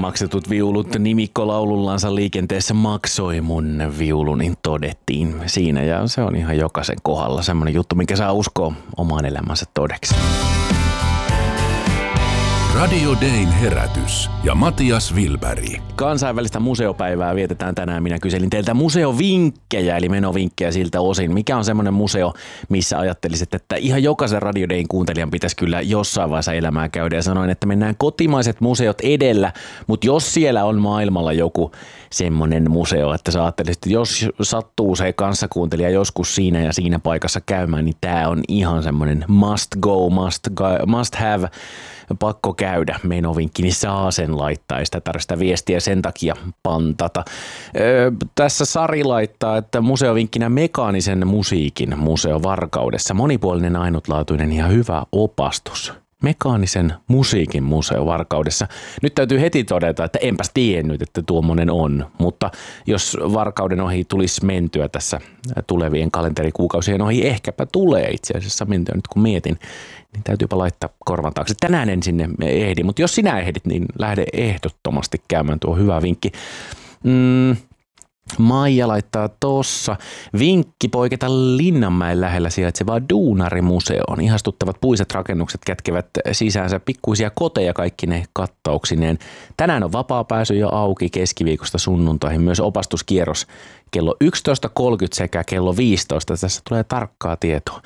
maksetut viulut nimikkolaulullansa liikenteessä maksoi mun viulu, niin todettiin siinä. Ja se on ihan jokaisen kohdalla semmoinen juttu, minkä saa uskoa omaan elämänsä todeksi. Radio Dayn herätys ja Matias Wilberg. Kansainvälistä museopäivää vietetään tänään. Minä kyselin teiltä museovinkkejä, eli menovinkkejä siltä osin. Mikä on semmoinen museo, missä ajattelisit, että ihan jokaisen Radio Dayn kuuntelijan pitäisi kyllä jossain vaiheessa elämää käydä. Ja sanoin, että mennään kotimaiset museot edellä, mutta jos siellä on maailmalla joku semmoinen museo, että sä ajattelisit, että jos sattuu se kanssakuuntelija joskus siinä ja siinä paikassa käymään, niin tää on ihan semmoinen must go, must have, pakko käydä menovinkki, niin saa sen laittaa. Ei sitä tarvitse viestiä sen takia pantata. Tässä Sari laittaa, että museovinkkinä mekaanisen musiikin museo Varkaudessa. Monipuolinen, ainutlaatuinen ja hyvä opastus. Mekaanisen musiikin museo Varkaudessa. Nyt täytyy heti todeta, että enpäs tiennyt, että tuommoinen on, mutta jos Varkauden ohi tulisi mentyä tässä tulevien kalenterikuukausien ohi, ehkäpä tulee itse asiassa mentyä nyt kun mietin, niin täytyypä laittaa korvan taakse. Tänään en sinne ehdi, mutta jos sinä ehdit, niin lähde ehdottomasti käymään, tuo hyvä vinkki. Maija laittaa tossa. Vinkki poiketa Linnanmäen lähellä sijaitsevaa Duunarimuseoon. Ihastuttavat puiset rakennukset kätkevät sisäänsä pikkuisia koteja kaikki ne kattauksineen. Tänään on vapaa pääsy jo auki keskiviikosta sunnuntaihin. Myös opastuskierros kello 11.30 sekä kello 15. Tässä tulee tarkkaa tietoa.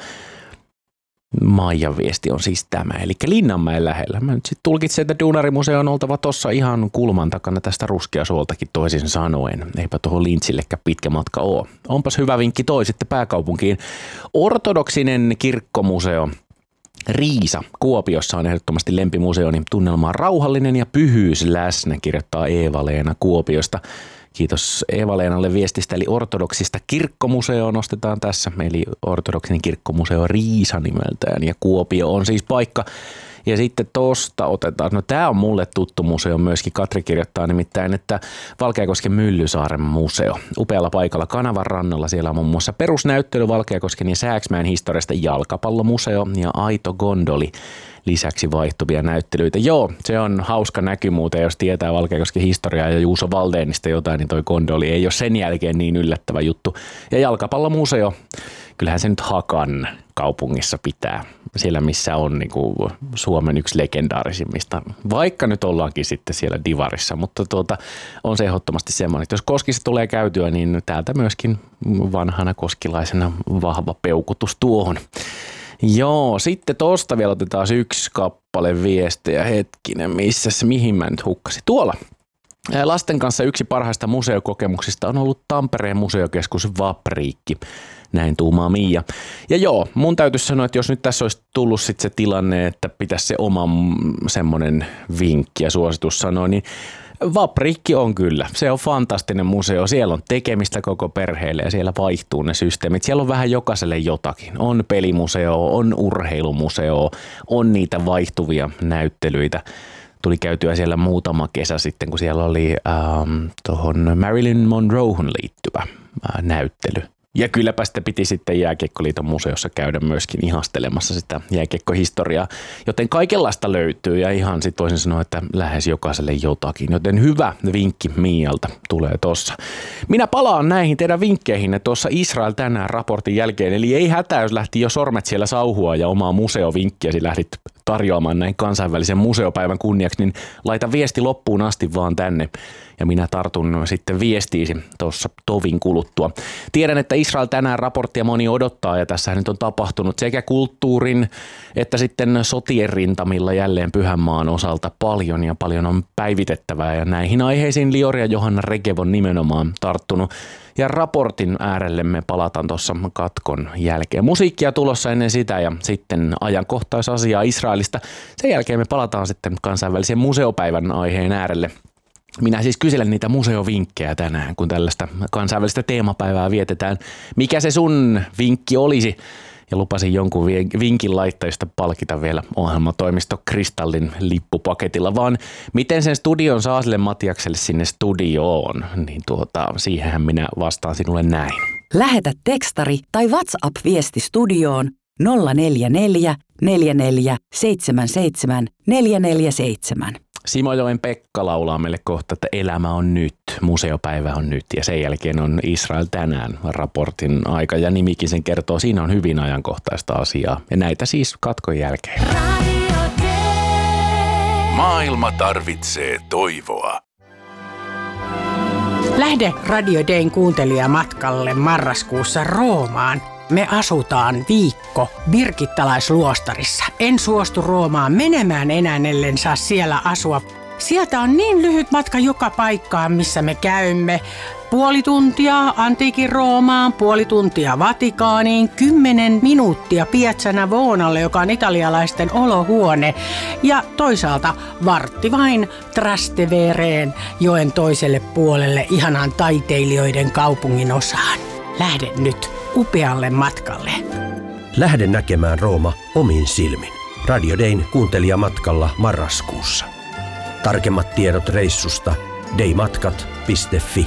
Maijan viesti on siis tämä, eli Linnanmäen lähellä. Mä nyt sitten tulkitsen, että Duunarimuseo on oltava tuossa ihan kulman takana tästä Ruskeasuoltakin toisin sanoen. Eipä tuohon Lintsillekään pitkä matka ole. Onpas hyvä vinkki toi sitten pääkaupunkiin. Ortodoksinen kirkkomuseo Riisa Kuopiossa on ehdottomasti lempimuseoni. Tunnelma on rauhallinen ja pyhyys läsnä, kirjoittaa Eeva-Leena Kuopiosta. Kiitos Eeva-Leenalle viestistä, eli ortodoksista kirkkomuseo nostetaan tässä, eli ortodoksinen kirkkomuseo Riisa nimeltään, ja Kuopio on siis paikka. Ja sitten tosta otetaan, no tää on mulle tuttu museo myöskin, Katri kirjoittaa nimittäin, että Valkeakosken Myllysaaren museo. Upealla paikalla kanavan rannalla, siellä on muun muassa perusnäyttely Valkeakosken ja Sääksmäen historiasta, jalkapallomuseo ja aito gondoli. Lisäksi vaihtuvia näyttelyitä. Joo, se on hauska näky muuten, jos tietää Valkeakosken historiaa ja Juuso Valdeenista jotain, niin toi gondoli ei ole sen jälkeen niin yllättävä juttu. Ja jalkapallomuseo, kyllähän se nyt Hakan kaupungissa pitää, siellä missä on niin kuin Suomen yksi legendaarisimmista, vaikka nyt ollaankin sitten siellä Divarissa, mutta on se ehdottomasti semmoinen, että jos Koskissa tulee käytyä, niin täältä myöskin vanhana koskilaisena vahva peukutus tuohon. Joo, sitten tosta vielä otetaan yksi kappale viestejä, hetkinen, mihin mä nyt hukkasin. Tuolla lasten kanssa yksi parhaista museokokemuksista on ollut Tampereen museokeskus Vapriikki. Näin tuumaa Miia. Ja joo, mun täytyisi sanoa, että jos nyt tässä olisi tullut sitten se tilanne, että pitäisi se oma semmoinen vinkki ja suositus sanoa, niin Vapriikki on kyllä. Se on fantastinen museo. Siellä on tekemistä koko perheelle ja siellä vaihtuu ne systeemit. Siellä on vähän jokaiselle jotakin. On pelimuseo, on urheilumuseo, on niitä vaihtuvia näyttelyitä. Tuli käytyä siellä muutama kesä sitten, kun siellä oli tuohon Marilyn Monroehun liittyvä näyttely. Ja kylläpä sitten piti sitten Jääkiekkoliiton museossa käydä myöskin ihastelemassa sitä jääkiekkohistoriaa, joten kaikenlaista löytyy ja ihan sitten voisin sanoa, että lähes jokaiselle jotakin, joten hyvä vinkki Mialta tulee tossa. Minä palaan näihin teidän vinkkeihin tuossa Israel tänään raportin jälkeen, eli ei hätää, jos lähti jo sormet siellä sauhua ja omaa museovinkkiäsi lähdit tarjoamaan näin kansainvälisen museopäivän kunniaksi, niin laita viesti loppuun asti vaan tänne ja minä tartun sitten viestiisi tuossa tovin kuluttua. Tiedän, että Israel tänään raporttia moni odottaa ja tässä nyt on tapahtunut sekä kulttuurin että sitten sotien rintamilla jälleen Pyhänmaan osalta paljon ja paljon on päivitettävää ja näihin aiheisiin Liori ja Johanna Regev on nimenomaan tarttunut. Ja raportin äärelle me palataan tuossa katkon jälkeen. Musiikkia tulossa ennen sitä ja sitten ajankohtaisasiaa Israelista. Sen jälkeen me palataan sitten kansainvälisen museopäivän aiheen äärelle. Minä siis kyselen niitä museovinkkejä tänään, kun tällaista kansainvälistä teemapäivää vietetään. Mikä se sun vinkki olisi? Ja lupasin jonkun vinkin laittajista palkita vielä ohjelmatoimisto Kristallin lippupaketilla, vaan miten sen studion saa sille Matiakselle sinne studioon, niin siihenhän minä vastaan sinulle näin. Lähetä tekstari tai WhatsApp-viesti studioon 044 44 77 447. Simojoen Pekka laulaa meille kohta, että elämä on nyt, museopäivä on nyt ja sen jälkeen on Israel tänään raportin aika ja nimikin sen kertoo. Siinä on hyvin ajankohtaista asiaa ja näitä siis katkon jälkeen. Maailma tarvitsee toivoa. Lähde Radio Dayn kuuntelijamatkalle marraskuussa Roomaan. Me asutaan viikko birgittalaisluostarissa. En suostu Roomaan menemään enää, ellen saa siellä asua. Sieltä on niin lyhyt matka joka paikkaan, missä me käymme. 0,5 tuntia antiikin Roomaan, 0,5 tuntia Vatikaaniin, 10 minuuttia Piazza Navonalle, joka on italialaisten olohuone. Ja toisaalta vartti vain Trastevereen, joen toiselle puolelle, ihanan taiteilijoiden kaupungin osaan. Lähde nyt upealle matkalle. Lähde näkemään Rooma omin silmin. Radio Dayn kuuntelijamatkalla marraskuussa. Tarkemmat tiedot reissusta daymatkat.fi.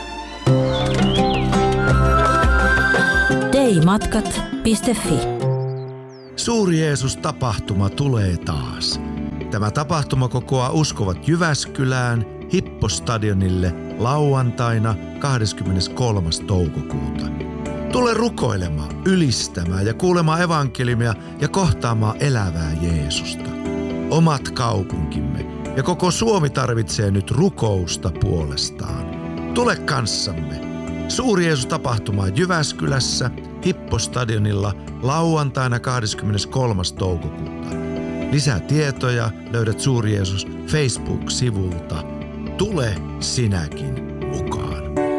daymatkat.fi. Suuri Jeesus-tapahtuma tulee taas. Tämä tapahtuma kokoaa uskovat Jyväskylään Hippostadionille lauantaina 23. toukokuuta. Tule rukoilemaan, ylistämään ja kuulemaan evankeliumia ja kohtaamaan elävää Jeesusta. Omat kaupunkimme ja koko Suomi tarvitsee nyt rukousta puolestaan. Tule kanssamme. Suuri Jeesus-tapahtuma Jyväskylässä Hippostadionilla lauantaina 23. toukokuuta. Lisää tietoja löydät Suuri Jeesus Facebook-sivulta. Tule sinäkin mukaan.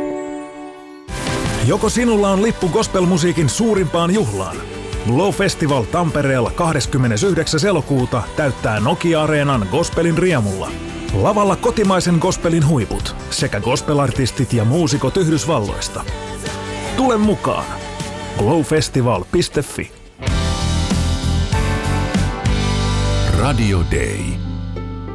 Joko sinulla on lippu gospelmusiikin suurimpaan juhlaan? Glow Festival Tampereella 29. elokuuta täyttää Nokia-areenan gospelin riemulla. Lavalla kotimaisen gospelin huiput sekä gospelartistit ja muusikot Yhdysvalloista. Tule mukaan! glowfestival.fi. Radio Day.